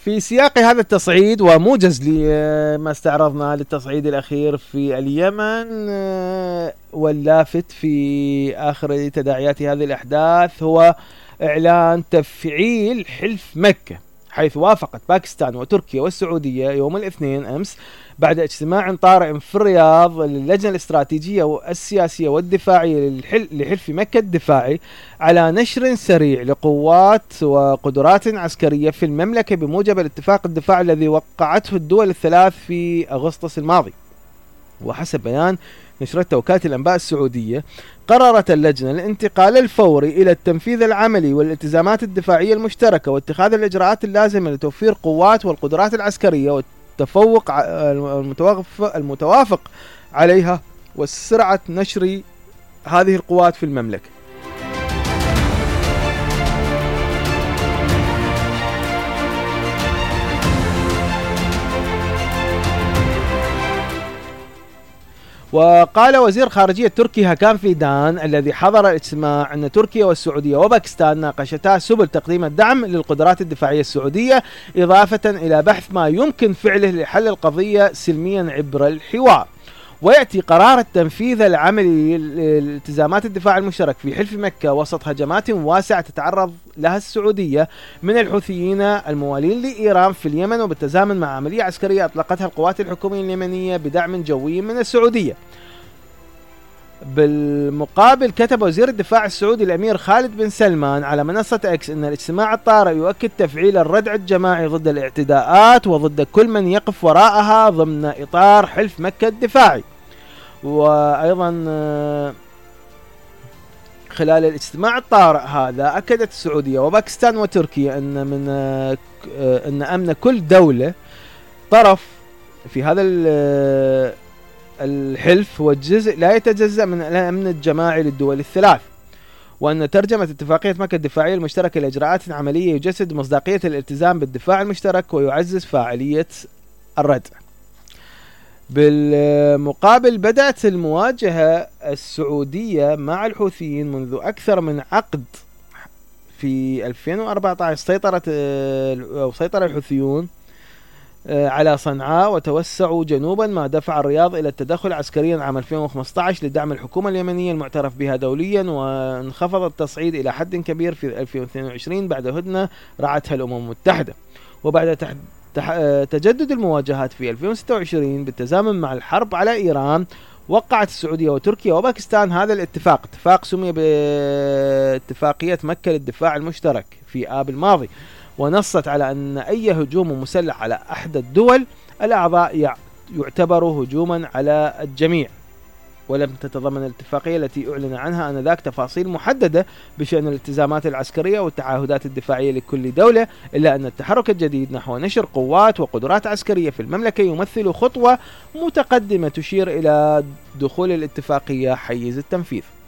في سياق هذا التصعيد وموجز لما استعرضنا للتصعيد الأخير في اليمن، واللافت في آخر تداعيات هذه الأحداث هو إعلان تفعيل حلف مكة، حيث وافقت باكستان وتركيا والسعودية يوم الاثنين أمس بعد اجتماع طارئ في الرياض للجنة الاستراتيجية والسياسية والدفاعية لحلف مكة الدفاعي على نشر سريع لقوات وقدرات عسكرية في المملكة بموجب الاتفاق الدفاعي الذي وقعته الدول الثلاث في أغسطس الماضي. وحسب بيان نشرته وكالة الأنباء السعودية، قررت اللجنة الانتقال الفوري إلى التنفيذ العملي والالتزامات الدفاعية المشتركة واتخاذ الإجراءات اللازمة لتوفير قوات والقدرات العسكرية والتفوق المتوافق عليها وسرعة نشر هذه القوات في المملكة. وقال وزير خارجية تركيا هاكان فيدان الذي حضر الاجتماع أن تركيا والسعودية وباكستان ناقشتا سبل تقديم الدعم للقدرات الدفاعية السعودية، إضافة إلى بحث ما يمكن فعله لحل القضية سلميا عبر الحوار. ويأتي قرار التنفيذ العملي لالتزامات الدفاع المشترك في حلف مكة وسط هجمات واسعة تتعرض لها السعودية من الحوثيين الموالين لإيران في اليمن، وبالتزامن مع عملية عسكرية أطلقتها القوات الحكومية اليمنية بدعم جوي من السعودية. بالمقابل كتب وزير الدفاع السعودي الأمير خالد بن سلمان على منصة إكس أن الاجتماع الطارئ يؤكد تفعيل الردع الجماعي ضد الاعتداءات وضد كل من يقف وراءها ضمن إطار حلف مكة الدفاعي. وأيضا خلال الاجتماع الطارئ هذا أكدت السعودية وباكستان وتركيا أن أمن كل دولة طرف في هذا الحلف هو الجزء لا يتجزأ من الأمن الجماعي للدول الثلاث، وأن ترجمة اتفاقية مكة الدفاعية المشتركة لإجراءات عملية يجسد مصداقية الالتزام بالدفاع المشترك ويعزز فاعلية الردع. بالمقابل بدأت المواجهة السعودية مع الحوثيين منذ أكثر من عقد. في 2014 سيطر الحوثيون على صنعاء وتوسعوا جنوبا، ما دفع الرياض إلى التدخل عسكريا عام 2015 لدعم الحكومة اليمنية المعترف بها دوليا، وانخفض التصعيد إلى حد كبير في 2022 بعد هدنة رعتها الأمم المتحدة. وبعد تجدد المواجهات في 2026 بالتزامن مع الحرب على إيران، وقعت السعودية وتركيا وباكستان هذا اتفاق سمي باتفاقية مكة للدفاع المشترك في آب الماضي، ونصت على أن أي هجوم مسلح على أحد الدول الأعضاء يعتبر هجوما على الجميع. ولم تتضمن الاتفاقية التي أعلن عنها آنذاك تفاصيل محددة بشأن الالتزامات العسكرية والتعهدات الدفاعية لكل دولة، إلا أن التحرك الجديد نحو نشر قوات وقدرات عسكرية في المملكة يمثل خطوة متقدمة تشير إلى دخول الاتفاقية حيز التنفيذ.